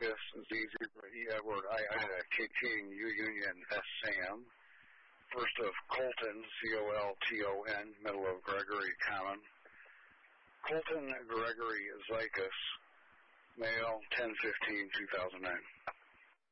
Zygus, Z-Edward, I-K-K-U Union, S-Sam. First of Colton, C-O-L-T-O-N, middle of Gregory, common. Colton Gregory Zygus, male, 10/15/2009.